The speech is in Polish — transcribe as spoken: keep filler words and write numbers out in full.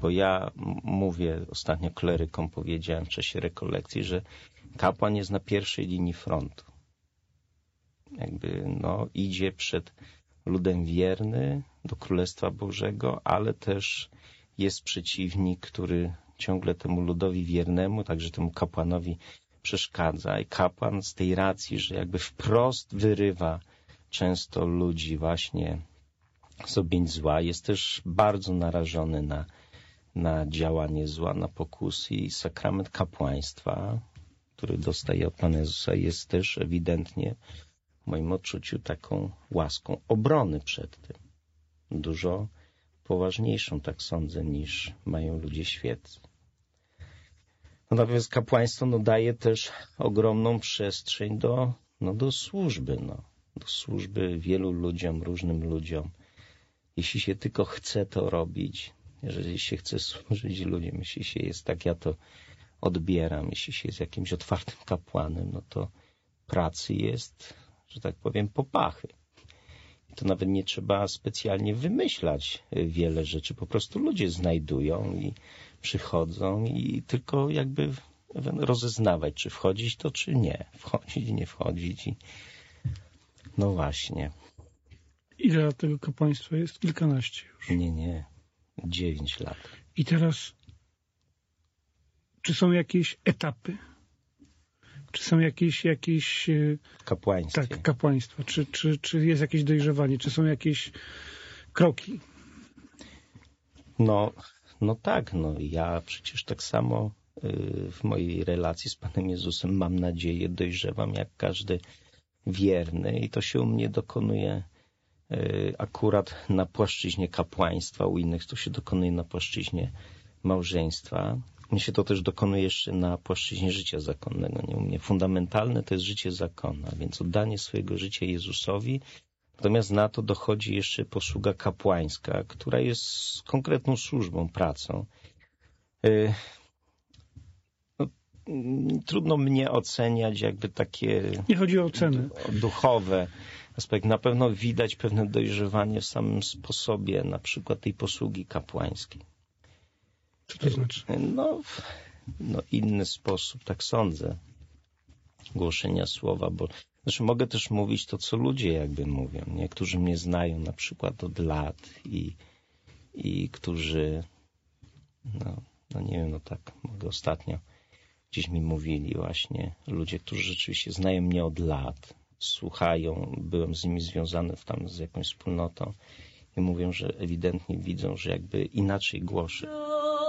bo ja m- mówię, ostatnio klerykom powiedziałem w czasie rekolekcji, że kapłan jest na pierwszej linii frontu. Jakby, no, idzie przed ludem wierny do Królestwa Bożego, ale też jest przeciwnik, który ciągle temu ludowi wiernemu, także temu kapłanowi przeszkadza. I kapłan z tej racji, że jakby wprost wyrywa często ludzi właśnie z objęć zła, jest też bardzo narażony na, na działanie zła, na pokusy. I sakrament kapłaństwa, który dostaje od Pana Jezusa, jest też ewidentnie w moim odczuciu taką łaską obrony przed tym. Dużo poważniejszą, tak sądzę, niż mają ludzie świeccy. No, natomiast kapłaństwo no, daje też ogromną przestrzeń do, no, do służby, no, do służby wielu ludziom, różnym ludziom. Jeśli się tylko chce to robić, jeżeli się chce służyć ludziom, jeśli się jest, tak ja to odbieram, jeśli się jest jakimś otwartym kapłanem, no to pracy jest, że tak powiem, popachy. I to nawet nie trzeba specjalnie wymyślać wiele rzeczy. Po prostu ludzie znajdują i przychodzą i tylko jakby rozeznawać, czy wchodzić to, czy nie. Wchodzić, nie wchodzić. I no właśnie. Ile lat tego kapłaństwa jest? Kilkanaście już. Nie, nie. Dziewięć lat. I teraz, czy są jakieś etapy? Czy są jakieś... jakieś kapłaństwie. Tak, kapłaństwa. Czy, czy, czy jest jakieś dojrzewanie? Czy są jakieś kroki? No, no tak. No ja przecież tak samo w mojej relacji z Panem Jezusem, mam nadzieję, dojrzewam jak każdy wierny i to się u mnie dokonuje akurat na płaszczyźnie kapłaństwa, u innych to się dokonuje na płaszczyźnie małżeństwa. Mnie się to też dokonuje jeszcze na płaszczyźnie życia zakonnego. Nie? U mnie fundamentalne to jest życie zakonna, więc oddanie swojego życia Jezusowi. Natomiast na to dochodzi jeszcze posługa kapłańska, która jest konkretną służbą, pracą. Yy, no, trudno mnie oceniać jakby takie... Nie chodzi o oceny. Duchowe aspekty. Na pewno widać pewne dojrzewanie w samym sposobie, na przykład tej posługi kapłańskiej. Co to znaczy? No, no inny sposób, tak sądzę, głoszenia słowa, bo znaczy mogę też mówić to, co ludzie jakby mówią. Niektórzy mnie znają na przykład od lat i, i którzy, no, no nie wiem, no tak, mogę ostatnio gdzieś mi mówili właśnie ludzie, którzy rzeczywiście znają mnie od lat, słuchają, byłem z nimi związany w tam z jakąś wspólnotą i mówią, że ewidentnie widzą, że jakby inaczej głoszę.